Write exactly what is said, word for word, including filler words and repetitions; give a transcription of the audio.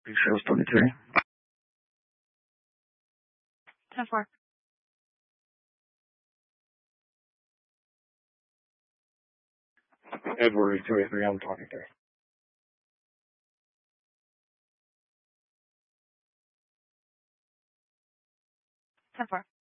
Sales twenty-three. ten four. Edward two eight three, I'm talking to. ten four.